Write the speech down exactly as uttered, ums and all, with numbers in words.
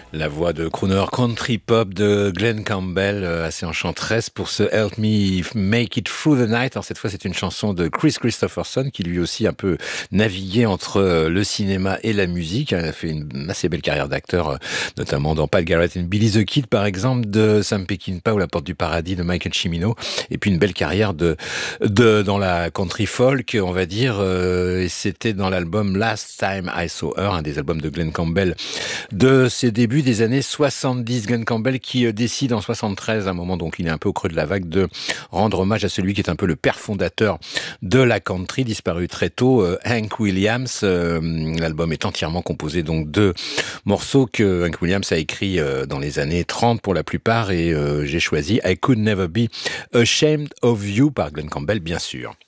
La voix de crooner country pop de Glenn Campbell, euh, assez enchanteresse pour ce Help Me Make It Through the Night. Alors cette fois, c'est une chanson de Chris Christopherson qui lui aussi un peu navigué entre euh, le cinéma et la musique. Il a fait une assez belle carrière d'acteur, euh, notamment dans Pat Garrett et Billy the Kid, par exemple, de Sam Peckinpah ou La Porte du Paradis de Michael Cimino. Et puis une belle carrière de, de dans la country folk, on va dire. Euh, et c'était dans l'album Last Time I Saw Her, un des albums de Glenn Campbell de ses débuts des années soixante-dix. Glenn Campbell qui euh, décide en soixante-treize, à un moment donc il est un peu au creux de la vague, de rendre hommage à celui qui est un peu le père fondateur de la country, disparu très tôt, euh, Hank Williams. Euh, l'album est entièrement composé donc de morceaux que Hank Williams a écrits euh, dans les années trente pour la plupart, et euh, j'ai choisi I Could Never Be Ashamed of You par Glenn Campbell, bien sûr.